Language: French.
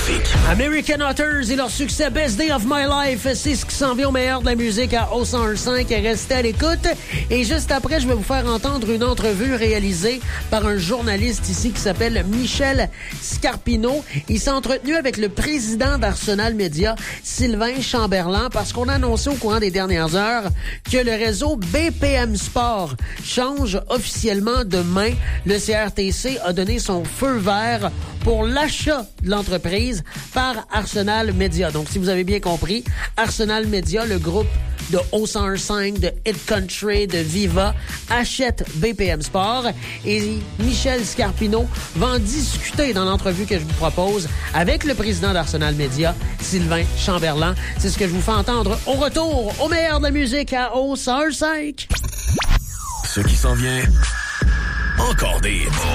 trafic. American Authors et leur succès Best Day of My Life, c'est ce qui s'en vient au meilleur de la musique à O101.5. Restez à l'écoute. Et juste après, je vais vous faire entendre une entrevue réalisée par un journaliste ici qui s'appelle Michel Scarpino. Il s'est entretenu avec le président d'Arsenal Media, Sylvain Chamberlain, parce qu'on a annoncé au courant des dernières heures que le réseau BPM Sport change officiellement de main. Le CRTC a donné son feu vert pour l'achat de l'entreprise par Arsenal Media. Donc, si vous avez bien compris, Arsenal Media, le groupe de O101.5, de Hit Country, de Viva, achète BPM Sport. Et Michel Scarpino va en discuter dans l'entrevue que je vous propose avec le président d'Arsenal Media, Sylvain Chamberlain. C'est ce que je vous fais entendre au retour au meilleur de la musique à O101.5. Ce qui s'en vient, encore des